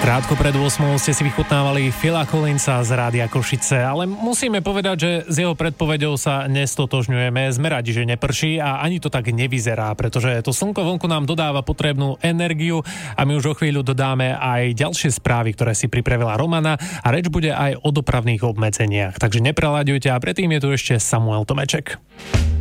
Krátko pred 8 ste si vychutnávali Phila Collinsa z Rádia Košice, ale musíme povedať, že s jeho predpoveďou sa nestotožňujeme. Sme radi, že neprší a ani to tak nevyzerá, pretože to slnko vonku nám dodáva potrebnú energiu a my už o chvíľu dodáme aj ďalšie správy, ktoré si pripravila Romana a reč bude aj o dopravných obmedzeniach. Takže nepreľaďujte a predtým je tu ešte Samuel Tomeček.